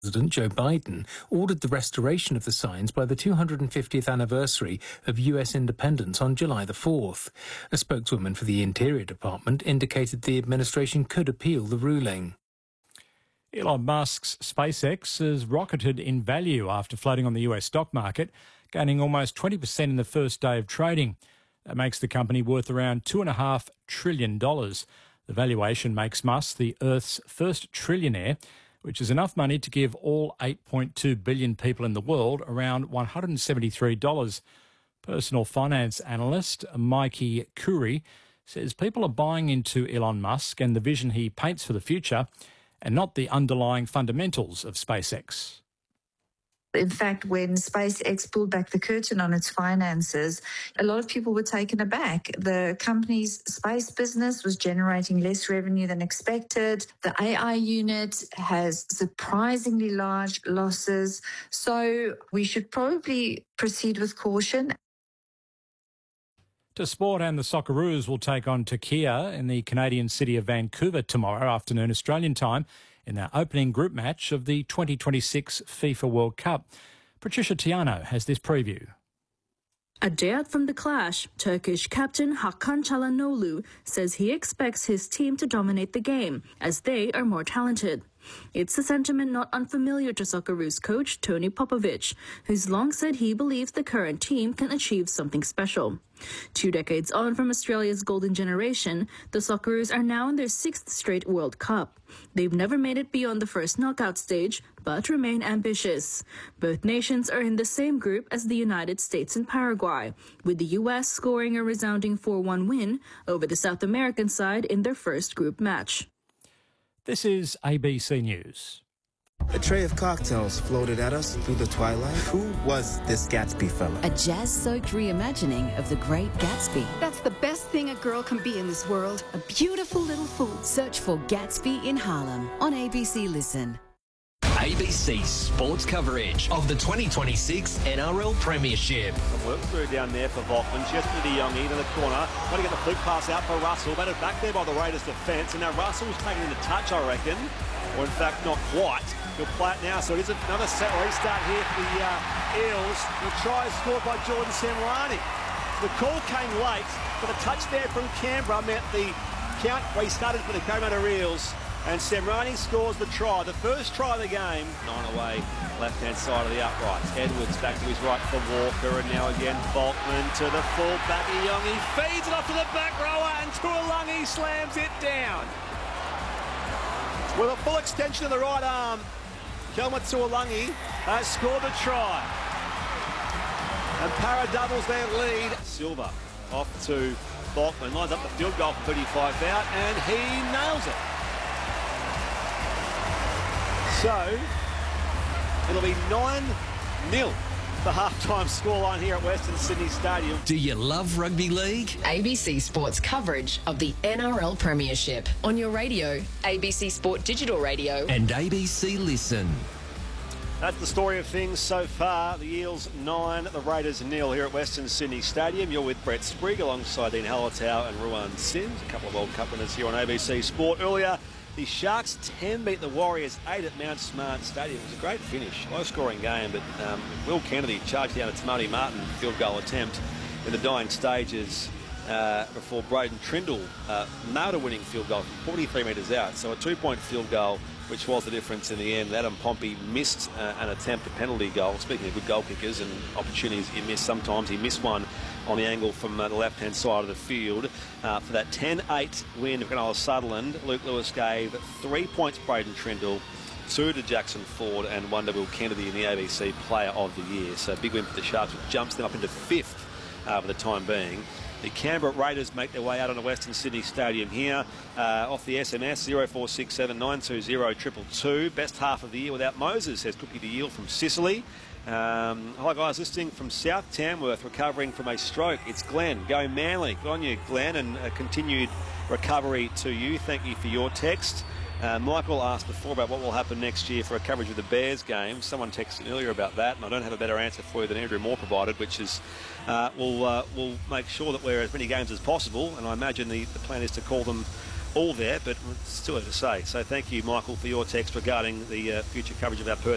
President Joe Biden ordered the restoration of the signs by the 250th anniversary of US independence on July the 4th. A spokeswoman for the Interior Department indicated the administration could appeal the ruling. Elon Musk's SpaceX has rocketed in value after floating on the US stock market, gaining almost 20% in the first day of trading. That makes the company worth around $2.5 trillion. The valuation makes Musk the Earth's first trillionaire, which is enough money to give all 8.2 billion people in the world around $173. Personal finance analyst Mikey Curry says people are buying into Elon Musk and the vision he paints for the future and not the underlying fundamentals of SpaceX. In fact, when SpaceX pulled back the curtain on its finances, a lot of people were taken aback. The company's space business was generating less revenue than expected. The AI unit has surprisingly large losses. So we should probably proceed with caution. To sport, and the Socceroos will take on Turkey in the Canadian city of Vancouver tomorrow afternoon Australian time in their opening group match of the 2026 FIFA World Cup. Patricia Tiano has this preview. A day out from the clash, Turkish captain Hakan Çalhanoğlu says he expects his team to dominate the game as they are more talented. It's a sentiment not unfamiliar to Socceroos coach Tony Popovic, who's long said he believes the current team can achieve something special. 2 decades on from Australia's golden generation, the Socceroos are now in their 6th straight World Cup. They've never made it beyond the first knockout stage, but remain ambitious. Both nations are in the same group as the United States and Paraguay, with the US scoring a resounding 4-1 win over the South American side in their first group match. This is ABC News. A tray of cocktails floated at us through the twilight. Who was this Gatsby fella? A jazz-soaked reimagining of The Great Gatsby. That's the best thing a girl can be in this world. A beautiful little fool. Search for Gatsby in Harlem on ABC Listen. ABC sports coverage of the 2026 NRL Premiership. Work through down there for Volkman. Just to the young into the corner. Trying to get the flick pass out for Russell. Batted back there by the Raiders defence. And now Russell's taking the touch, I reckon. Or in fact, not quite. He'll play it now. So it is another set restart here for the Eels. The try is scored by Jordan Semrani. The call came late, but a touch there from Canberra meant the count restarted for the Parramatta Eels. And Semrani scores the try, the first try of the game. 9 away, left-hand side of the uprights. Edwards back to his right for Walker, and now again Volkman to the full-back. He feeds it off to the back rower, and Tuolungi slams it down. With a full extension of the right arm, Kelma Tuolungi has scored the try. And Para doubles their lead. Silva off to Volkman, lines up the field goal for 35 out, and he nails it. So, it'll be 9-0, the halftime scoreline here at Western Sydney Stadium. Do you love rugby league? ABC Sports coverage of the NRL Premiership on your radio, ABC Sport Digital Radio, and ABC Listen. That's the story of things so far. The Eels 9, the Raiders 0 here at Western Sydney Stadium. You're with Brett Sprigg alongside Dean Hallertau and Ruan Sims, a couple of World Cup winners here on ABC Sport. Earlier, the Sharks 10 beat the Warriors 8 at Mount Smart Stadium. It was a great finish, low-scoring game, but Will Kennedy charged down its Marty Martin field goal attempt in the dying stages before Braden Trindle nailed a winning field goal from 43 metres out. So a 2-point field goal, which was the difference in the end. Adam Pompey missed an attempt, a penalty goal. Speaking of good goal kickers and opportunities you miss sometimes, he missed one on the angle from the left-hand side of the field. For that 10-8 win of Cronulla Sutherland, Luke Lewis gave 3 points to Braden Trindle, 2 to Jackson Ford, and 1 to Will Kennedy in the ABC Player of the Year. So big win for the Sharks, which jumps them up into 5th for the time being. The Canberra Raiders make their way out on the Western Sydney Stadium here. Off the SMS, 0467 920 222. Best half of the year without Moses, says Cookie de Yield from Sicily. Hi guys, listening from South Tamworth, recovering from a stroke. It's Glenn. Go Manly. Good on you, Glenn, and a continued recovery to you. Thank you for your text. Michael asked before about what will happen next year for a coverage of the Bears game. Someone texted earlier about that, and I don't have a better answer for you than Andrew Moore provided, which is we'll make sure that we're as many games as possible, and I imagine the plan is to call them all there, but it's too early to say. So thank you, Michael, for your text regarding the future coverage of our Perth